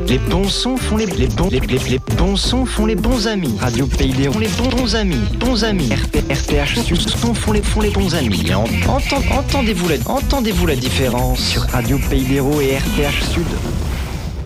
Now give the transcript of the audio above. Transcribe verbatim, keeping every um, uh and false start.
Les bons sons font les, les bons les, les, les bons sons font les bons amis. Radio Pays des Ronds, les bons, bons amis, bons amis. R P H Sud font les font les bons amis. En, entend, entendez-vous la entendez-vous la différence sur Radio Pays des Ronds et R P H Sud?